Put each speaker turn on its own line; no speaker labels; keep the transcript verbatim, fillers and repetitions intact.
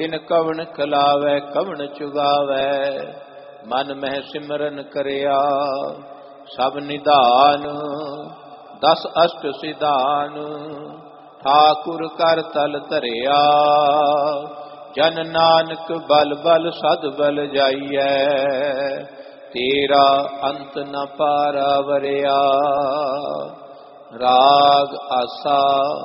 तिन कवण खिलावै कवण चुगावै। मन मह सिमरन करया सब निधान, दस अष्ट सिधान। ठाकुर कर तल धरिया, जन नानक बल बल सद बल जाइयै। तेरा अंत न पारा वरिया। राग आसा।